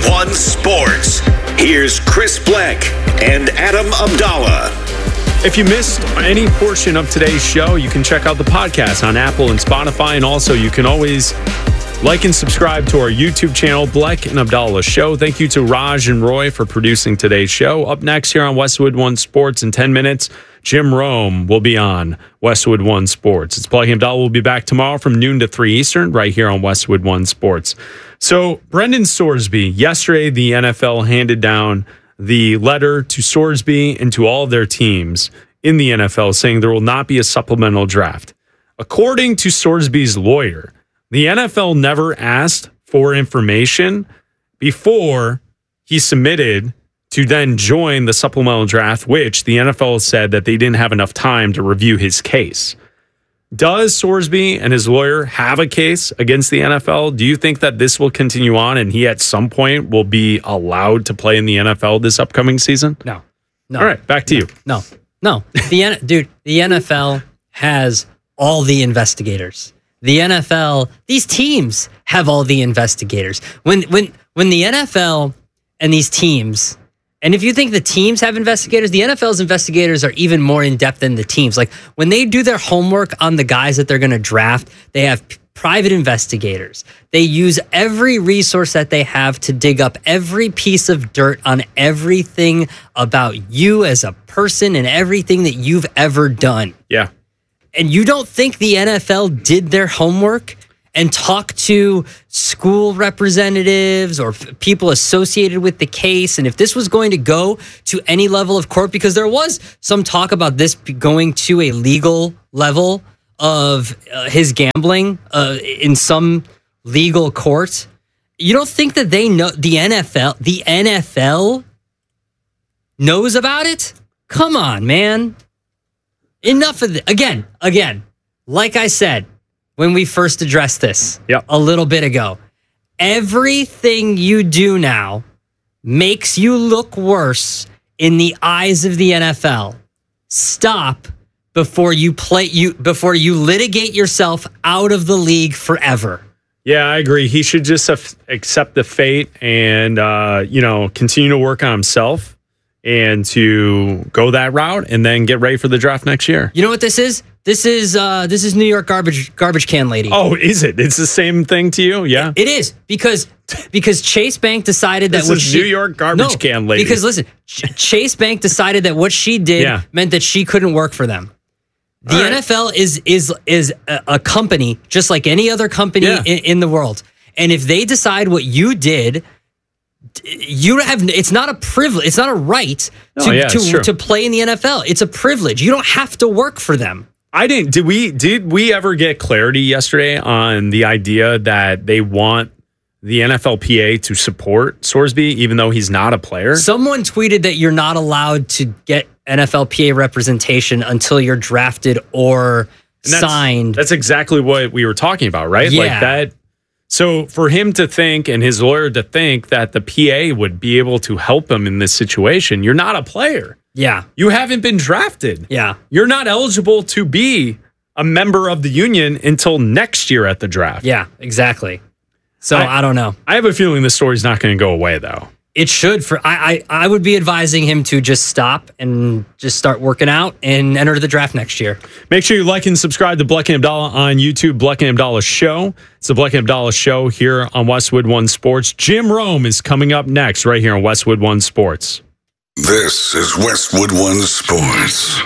One Sports. Here's Chris Bleck and Adam Abdallah. If you missed any portion of today's show, you can check out the podcast on Apple and Spotify. And also, you can always like and subscribe to our YouTube channel, Bleck and Abdallah Show. Thank you to Raj and Roy for producing today's show. Up next here on Westwood One Sports in 10 minutes, Jim Rome will be on Westwood One Sports. It's Bleck and Abdallah. We'll be back tomorrow from noon to 3 Eastern right here on Westwood One Sports. So, Brendan Sorsby, yesterday the NFL handed down the letter to Sorsby and to all of their teams in the NFL saying there will not be a supplemental draft. According to Sorsby's lawyer, the NFL never asked for information before he submitted to then join the supplemental draft, which the NFL said that they didn't have enough time to review his case. Does Sorsby and his lawyer have a case against the NFL? Do you think that this will continue on and he at some point will be allowed to play in the NFL this upcoming season? No. All right, back to you. No. The NFL has all the investigators. The NFL, these teams have all the investigators. When the NFL and these teams, and if you think the teams have investigators, the NFL's investigators are even more in-depth than the teams. Like, when they do their homework on the guys that they're going to draft, they have private investigators. They use every resource that they have to dig up every piece of dirt on everything about you as a person and everything that you've ever done. Yeah. And you don't think the NFL did their homework and talked to school representatives or people associated with the case? And if this was going to go to any level of court, because there was some talk about this going to a legal level of his gambling in some legal court, you don't think that they know the NFL knows about it? Come on, man. Enough of it. Again, like I said, when we first addressed this a little bit ago, everything you do now makes you look worse in the eyes of the NFL. Stop before you litigate yourself out of the league forever. Yeah, I agree. He should just accept the fate and continue to work on himself and to go that route and then get ready for the draft next year. You know what this is? This is New York garbage can lady. Oh, is it? It's the same thing to you? Yeah. It is because Chase Bank decided that New York garbage can lady. Because listen, Chase Bank decided that what she did meant that she couldn't work for them. The NFL is a company just like any other company in the world. And if they decide what you did, it's not a privilege. It's not a right to play in the NFL. It's a privilege. You don't have to work for them. Did we ever get clarity yesterday on the idea that they want the NFLPA to support Sorsby even though he's not a player? Someone tweeted that you're not allowed to get NFLPA representation until you're drafted or signed. That's exactly what we were talking about, right? Yeah. Like that. So for him to think and his lawyer to think that the PA would be able to help him in this situation, you're not a player. Yeah. You haven't been drafted. Yeah. You're not eligible to be a member of the union until next year at the draft. Yeah, exactly. So I don't know. I have a feeling this story's not going to go away, though. It should. I would be advising him to just stop and just start working out and enter the draft next year. Make sure you like and subscribe to Bleck and Abdallah on YouTube, Bleck and Abdallah Show. It's the Bleck and Abdallah Show here on Westwood One Sports. Jim Rome is coming up next right here on Westwood One Sports. This is Westwood One Sports.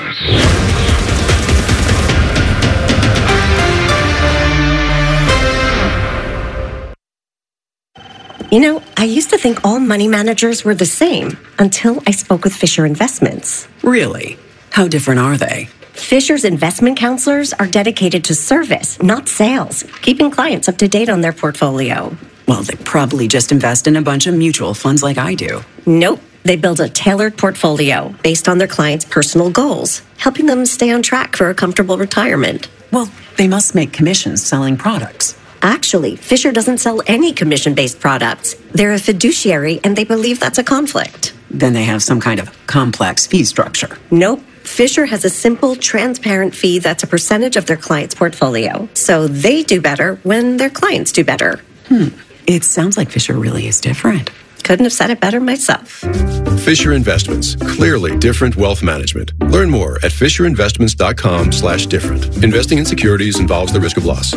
You know, I used to think all money managers were the same until I spoke with Fisher Investments. Really? How different are they? Fisher's investment counselors are dedicated to service, not sales, keeping clients up to date on their portfolio. Well, they probably just invest in a bunch of mutual funds like I do. Nope. They build a tailored portfolio based on their clients' personal goals, helping them stay on track for a comfortable retirement. Well, they must make commissions selling products. Actually, Fisher doesn't sell any commission-based products. They're a fiduciary, and they believe that's a conflict. Then they have some kind of complex fee structure. Nope. Fisher has a simple, transparent fee that's a percentage of their client's portfolio. So they do better when their clients do better. It sounds like Fisher really is different. Couldn't have said it better myself. Fisher Investments. Clearly different wealth management. Learn more at FisherInvestments.com/different. Investing in securities involves the risk of loss.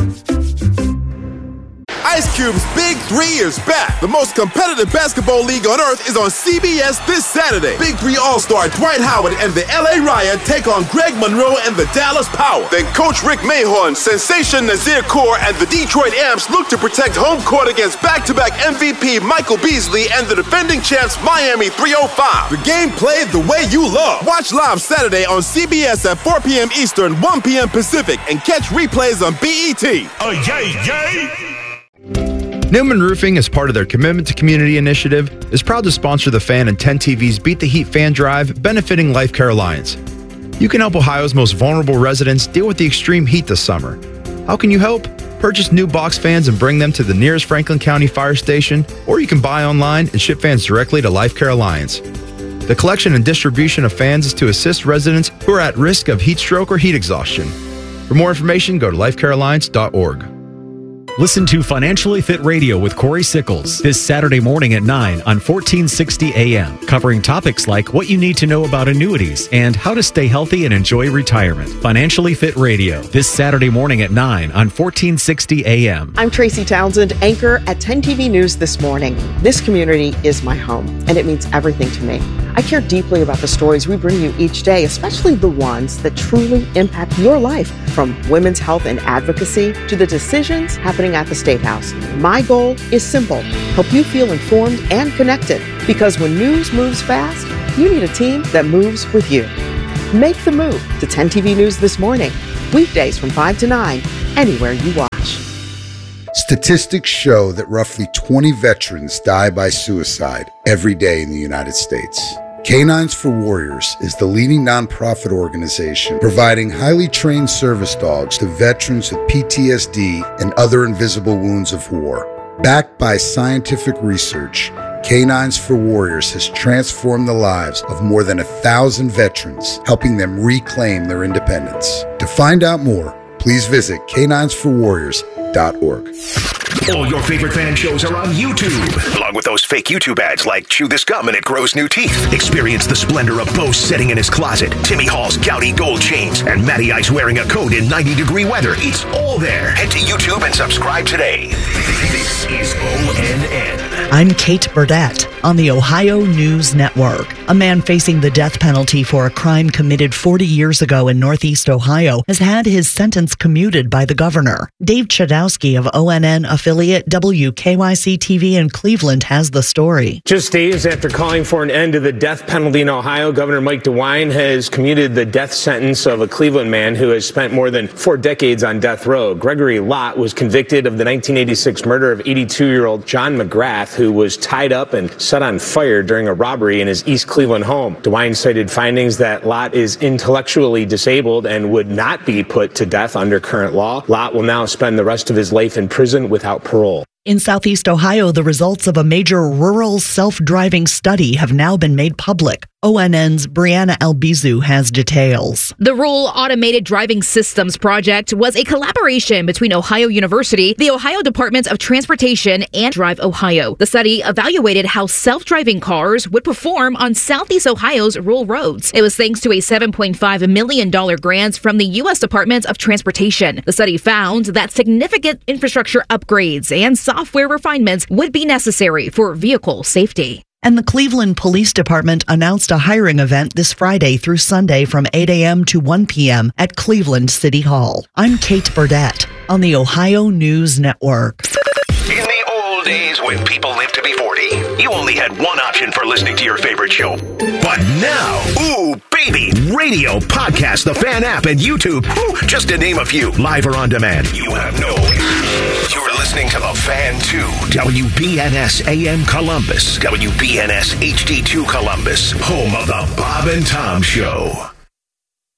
Ice Cube's Big 3 is back. The most competitive basketball league on earth is on CBS this Saturday. Big 3 All-Star Dwight Howard and the LA Riot take on Greg Monroe and the Dallas Power. Then Coach Rick Mahorn, Sensation Nazir Kaur, and the Detroit Amps look to protect home court against back-to-back MVP Michael Beasley and the defending champs Miami 305. The game played the way you love. Watch live Saturday on CBS at 4 p.m. Eastern, 1 p.m. Pacific, and catch replays on BET. Oh, yay, yay! Newman Roofing, as part of their Commitment to Community initiative, is proud to sponsor the Fan and 10 TV's Beat the Heat fan drive, benefiting Life Care Alliance. You can help Ohio's most vulnerable residents deal with the extreme heat this summer. How can you help? Purchase new box fans and bring them to the nearest Franklin County Fire Station, or you can buy online and ship fans directly to Life Care Alliance. The collection and distribution of fans is to assist residents who are at risk of heat stroke or heat exhaustion. For more information, go to lifecarealliance.org. Listen to Financially Fit Radio with Corey Sickles this Saturday morning at 9 on 1460 AM, covering topics like what you need to know about annuities and how to stay healthy and enjoy retirement. Financially Fit Radio this Saturday morning at 9 on 1460 AM. I'm Tracy Townsend, anchor at 10 TV News this morning. This community is my home, and it means everything to me. I care deeply about the stories we bring you each day, especially the ones that truly impact your life, from women's health and advocacy to the decisions happening at the State House. My goal is simple: help you feel informed and connected. Because when news moves fast, you need a team that moves with you. Make the move to 10 TV News this morning, weekdays from 5 to 9, anywhere you watch. Statistics show that roughly 20 veterans die by suicide every day in the United States. Canines for Warriors is the leading nonprofit organization providing highly trained service dogs to veterans with PTSD and other invisible wounds of war. Backed by scientific research, Canines for Warriors has transformed the lives of more than 1,000 veterans, helping them reclaim their independence. To find out more, please visit caninesforwarriors.org. All your favorite fan shows are on YouTube, along with those fake YouTube ads like Chew This Gum and It Grows New Teeth. Experience the splendor of Bo sitting in his closet, Timmy Hall's Gouty gold chains, and Matty Ice wearing a coat in 90-degree weather. It's all there. Head to YouTube and subscribe today. This is ONN. I'm Kate Burdett on the Ohio News Network. A man facing the death penalty for a crime committed 40 years ago in Northeast Ohio has had his sentence commuted by the governor. Dave Chudowski of ONN affiliate WKYC-TV in Cleveland has the story. Just days after calling for an end to the death penalty in Ohio, Governor Mike DeWine has commuted the death sentence of a Cleveland man who has spent more than 4 decades on death row. Gregory Lott was convicted of the 1986 murder of 82-year-old John McGrath, who was tied up and set on fire during a robbery in his East Cleveland home. DeWine cited findings that Lott is intellectually disabled and would not be put to death under current law. Lott will now spend the rest of his life in prison without parole. In Southeast Ohio, the results of a major rural self-driving study have now been made public. ONN's Brianna Albizu has details. The Rural Automated Driving Systems Project was a collaboration between Ohio University, the Ohio Department of Transportation, and Drive Ohio. The study evaluated how self-driving cars would perform on Southeast Ohio's rural roads. It was thanks to a $7.5 million grant from the U.S. Department of Transportation. The study found that significant infrastructure upgrades and software refinements would be necessary for vehicle safety. And the Cleveland Police Department announced a hiring event this Friday through Sunday from 8 a.m. to 1 p.m. at Cleveland City Hall. I'm Kate Burdett on the Ohio News Network. In the old days when people lived to be 40, you only had one option for listening to your favorite show. But now, ooh, baby, radio, podcast, the Fan app, and YouTube, just to name a few, live or on demand. You have no... You're listening to the Fan 2, WBNS AM Columbus, WBNS HD2 Columbus, home of the Bob and Tom Show.